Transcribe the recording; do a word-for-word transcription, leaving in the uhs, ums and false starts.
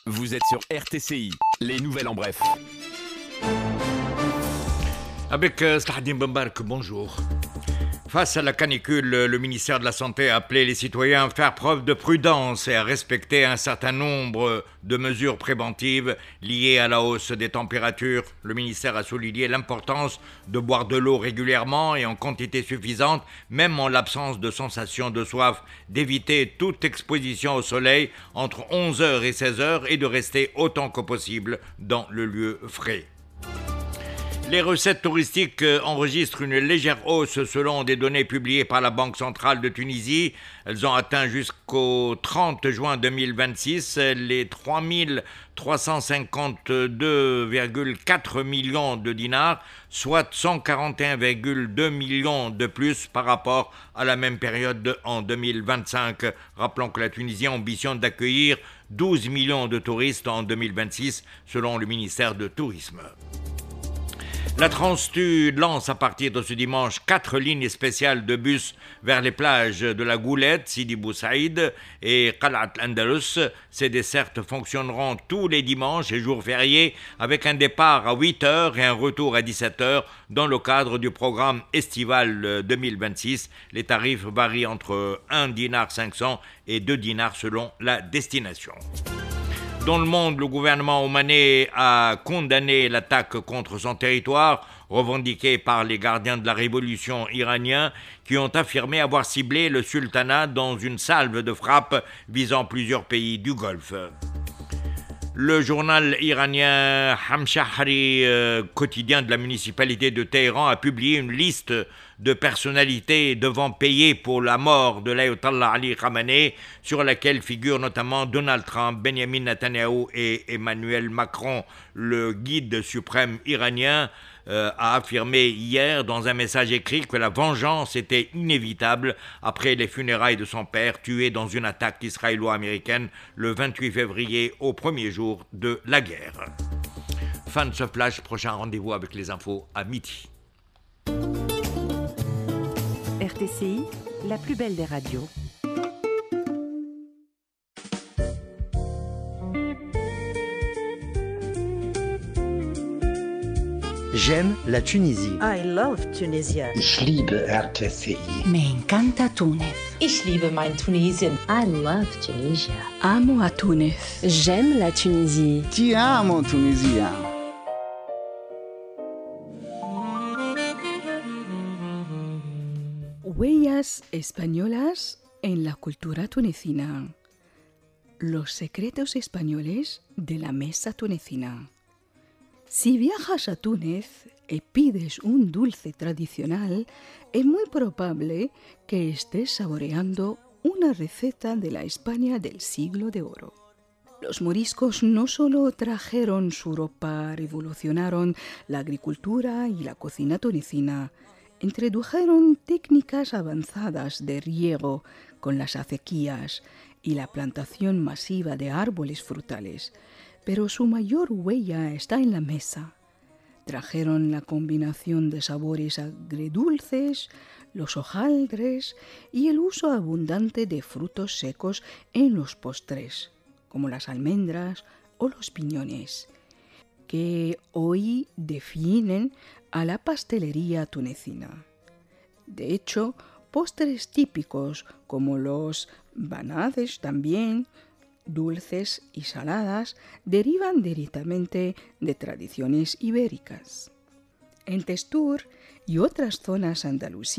Vous êtes sur R T C I, les nouvelles en bref. Avec euh, Slahadine Bembark, bonjour. Face à la canicule, le ministère de la Santé a appelé les citoyens à faire preuve de prudence et à respecter un certain nombre de mesures préventives liées à la hausse des températures. Le ministère a souligné l'importance de boire de l'eau régulièrement et en quantité suffisante, même en l'absence de sensation de soif, d'éviter toute exposition au soleil entre onze heures et seize heures et de rester autant que possible dans le lieu frais. Les recettes touristiques enregistrent une légère hausse selon des données publiées par la Banque centrale de Tunisie. Elles ont atteint jusqu'au trente juin deux mille vingt-six les trois mille trois cent cinquante-deux virgule quatre millions de dinars, soit cent quarante et un virgule deux millions de plus par rapport à la même période en deux mille vingt-cinq. Rappelons que la Tunisie ambitionne d'accueillir douze millions de touristes en deux mille vingt-six selon le ministère du Tourisme. La Transtu lance à partir de ce dimanche quatre lignes spéciales de bus vers les plages de la Goulette, Sidi Bou Saïd et Qalat Andalus. Ces dessertes fonctionneront tous les dimanches et jours fériés avec un départ à huit heures et un retour à dix-sept heures dans le cadre du programme estival deux mille vingt-six. Les tarifs varient entre un dinar cinq cents et deux dinars selon la destination. Dans le monde, le gouvernement omanais a condamné l'attaque contre son territoire, revendiquée par les gardiens de la révolution iraniens, qui ont affirmé avoir ciblé le sultanat dans une salve de frappes visant plusieurs pays du Golfe. Le journal iranien Hamshahri, euh, quotidien de la municipalité de Téhéran, a publié une liste de personnalités devant payer pour la mort de l'Ayatollah Ali Khamenei, sur laquelle figurent notamment Donald Trump, Benjamin Netanyahu et Emmanuel Macron. Le guide suprême iranien euh, a affirmé hier dans un message écrit que la vengeance était inévitable après les funérailles de son père tué dans une attaque israélo-américaine le vingt-huit février, au premier jour de la guerre. Fin de ce flash, prochain rendez-vous avec les infos à midi. R T C I, la plus belle des radios. J'aime la Tunisie. I love Tunisia. Ich liebe R T C I. Me encanta Túnez. Ich liebe mein Tunesien. I love Tunisia. Amo a Túnez. J'aime la Tunisie. Ti amo Tunisia. Huellas españolas en la cultura tunecina. Los secretos españoles de la mesa tunecina. Si viajas a Túnez y pides un dulce tradicional, es muy probable que estés saboreando una receta de la España del siglo de oro. Los moriscos no solo trajeron su ropa, revolucionaron la agricultura y la cocina tunecina, introdujeron técnicas avanzadas de riego con las acequias y la plantación masiva de árboles frutales, pero su mayor huella está en la mesa. Trajeron la combinación de sabores agridulces, los hojaldres y el uso abundante de frutos secos en los postres, como las almendras o los piñones, que hoy definen a la pastelería tunecina. De hecho, postres típicos como los banades también, dulces y saladas, derivan directamente de tradiciones ibéricas. En Testur y otras zonas andalusíes,